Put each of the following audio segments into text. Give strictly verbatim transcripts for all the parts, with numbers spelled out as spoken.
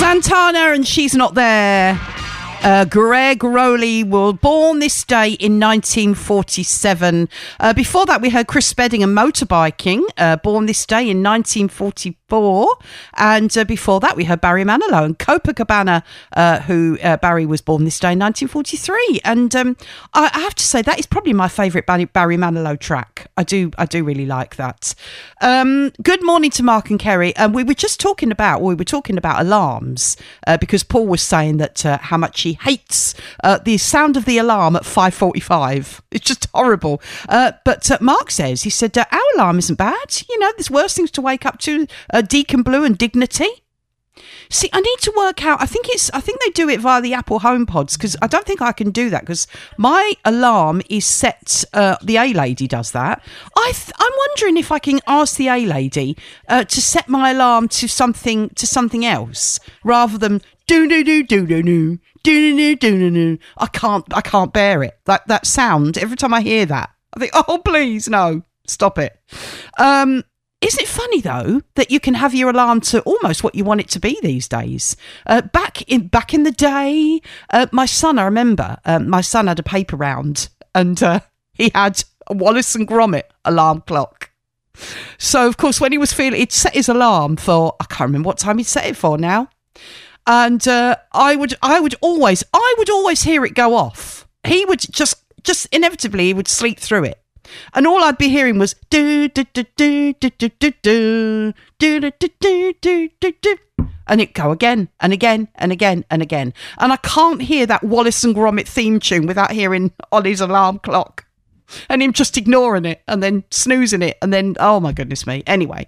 Santana and She's Not There. Uh, Greg Rowley was born this day in nineteen forty-seven. Uh, before that, we heard Chris Spedding and Motorbiking, uh, born this day in nineteen forty-four. And uh, before that, we heard Barry Manilow and Copacabana, uh, who uh, Barry was born this day in nineteen forty-three. And um, I, I have to say, that is probably my favourite Barry, Barry Manilow track. I do I do really like that. Um, good morning to Mark and Kerry. And we were just talking about, we were talking about alarms, uh, because Paul was saying that uh, how much he hates uh, the sound of the alarm at five forty-five. It's just horrible. Uh, but uh, Mark says, he said, uh, our alarm isn't bad. You know, there's worse things to wake up to, uh, Deacon Blue and Dignity. See, I need to work out, I think it's, I think they do it via the Apple HomePods, because I don't think I can do that, because my alarm is set, uh, the A-Lady does that. I th- I'm wondering if I can ask the A-Lady uh, to set my alarm to something, to something else, rather than do-do-do-do-do-do. Do-do-do-do-do-do. I can't, I can't bear it. That that sound, every time I hear that, I think, oh, please, no, stop it. Um, isn't it funny, though, that you can have your alarm to almost what you want it to be these days? Uh, back in back in the day, uh, my son, I remember, um, my son had a paper round, and uh, he had a Wallace and Gromit alarm clock. So, of course, when he was feeling, he'd set his alarm for, I can't remember what time he'd set it for now. And uh, I would, I would always, I would always hear it go off. He would just, just inevitably, he would sleep through it, and all I'd be hearing was do do do do do do do do do do do do do do, and it go again and again and again and again. And I can't hear that Wallace and Gromit theme tune without hearing Ollie's alarm clock, and him just ignoring it and then snoozing it, and then oh my goodness me. Anyway.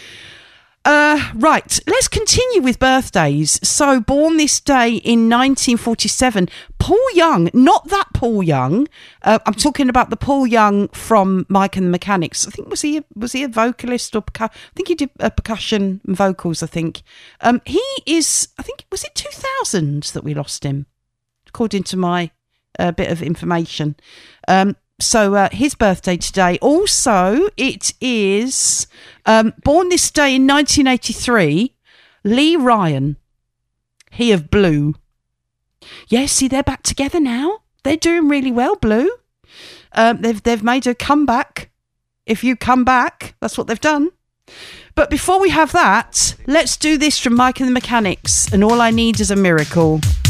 Uh, right, let's continue with birthdays. So, born this day in nineteen forty-seven, Paul Young, not that Paul Young. Uh, I'm talking about the Paul Young from Mike and the Mechanics. I think was he a, was he a vocalist or percu- I think he did uh, percussion and vocals. I think um, he is. I think was it two thousand that we lost him, according to my uh, bit of information. Um, So uh, his birthday today. Also, it is um, born this day in nineteen eighty-three, Lee Ryan. He of Blue. Yes, see, they're back together now. They're doing really well, Blue. Um, they've they've made a comeback. If you come back, that's what they've done. But before we have that, let's do this from Mike and the Mechanics. And All I Need Is a Miracle.